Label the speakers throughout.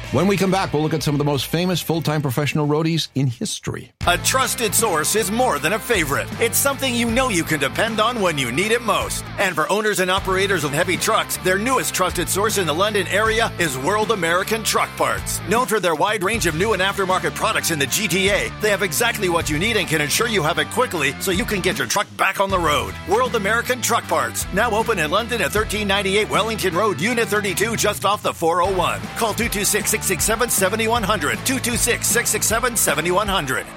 Speaker 1: When we come back, we'll look at some of the most famous full-time professional roadies in history.
Speaker 2: A trusted source is more than a favorite. It's something you know you can depend on when you need it most. And for owners and operators of heavy trucks, their newest trusted source in the London area is World American Truck Parts. Known for their wide range of new and aftermarket products in the GTA, they have exactly what you need and can ensure you have it quickly so you can get your truck back on the road. World American Truck Parts, now open in London at 1398 Wellington Road, Unit 32, just off the 401. Call 226-667-7100, 226-667-7100.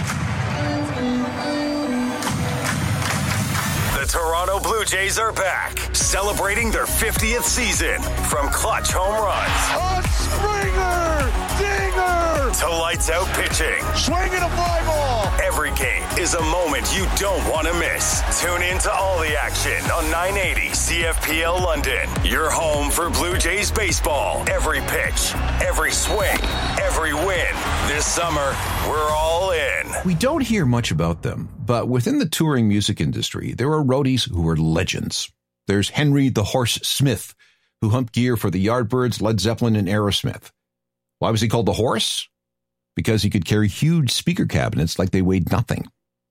Speaker 3: The Toronto Blue Jays are back, celebrating their 50th season. From clutch home runs,
Speaker 4: a Springer, dinger, to
Speaker 3: lights out pitching,
Speaker 4: swinging a fly ball.
Speaker 3: Every game is a moment you don't want to miss. Tune in to all the action on 980 CFPL London. Your home for Blue Jays baseball. Every pitch, every swing, every win. This summer, we're all in.
Speaker 1: We don't hear much about them, but within the touring music industry, there are roadies who are legends. There's Henry the Horse Smith, who humped gear for the Yardbirds, Led Zeppelin, and Aerosmith. Why was he called the Horse? Because he could carry huge speaker cabinets like they weighed nothing.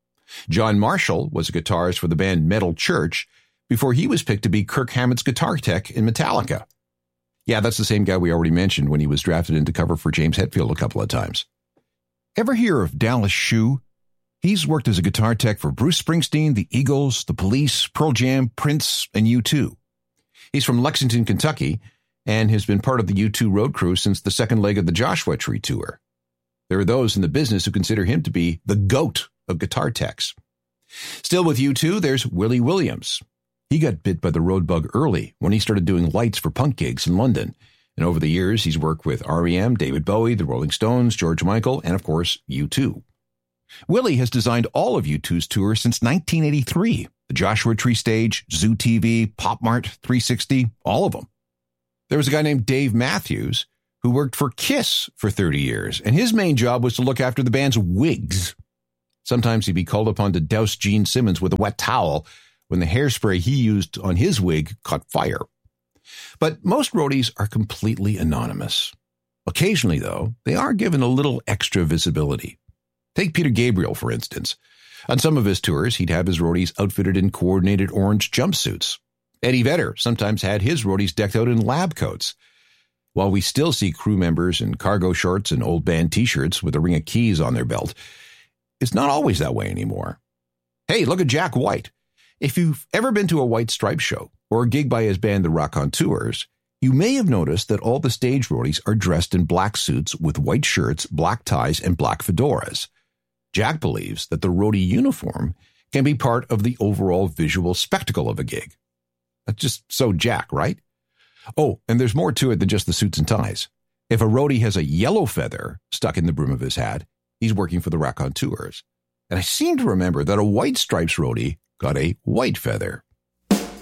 Speaker 1: John Marshall was a guitarist for the band Metal Church before he was picked to be Kirk Hammett's guitar tech in Metallica. Yeah, that's the same guy we already mentioned when he was drafted into cover for James Hetfield a couple of times. Ever hear of Dallas Shue? He's worked as a guitar tech for Bruce Springsteen, the Eagles, the Police, Pearl Jam, Prince, and U2. He's from Lexington, Kentucky, and has been part of the U2 road crew since the second leg of the Joshua Tree tour. There are those in the business who consider him to be the GOAT of guitar techs. Still with U2, there's Willie Williams. He got bit by the road bug early when he started doing lights for punk gigs in London. And over the years, he's worked with R.E.M., David Bowie, the Rolling Stones, George Michael, and of course, U2. Willie has designed all of U2's tours since 1983. The Joshua Tree stage, Zoo TV, Pop Mart 360, all of them. There was a guy named Dave Matthews who worked for Kiss for 30 years, and his main job was to look after the band's wigs. Sometimes he'd be called upon to douse Gene Simmons with a wet towel when the hairspray he used on his wig caught fire. But most roadies are completely anonymous. Occasionally, though, they are given a little extra visibility. Take Peter Gabriel, for instance. On some of his tours, he'd have his roadies outfitted in coordinated orange jumpsuits. Eddie Vedder sometimes had his roadies decked out in lab coats. While we still see crew members in cargo shorts and old band t-shirts with a ring of keys on their belt, it's not always that way anymore. Hey, look at Jack White. If you've ever been to a White Stripes show or a gig by his band The Raconteurs, you may have noticed that all the stage roadies are dressed in black suits with white shirts, black ties, and black fedoras. Jack believes that the roadie uniform can be part of the overall visual spectacle of a gig. That's just so Jack, right? Oh, and there's more to it than just the suits and ties. If a roadie has a yellow feather stuck in the brim of his hat, he's working for the Raconteurs. And I seem to remember that a White Stripes roadie got a white feather.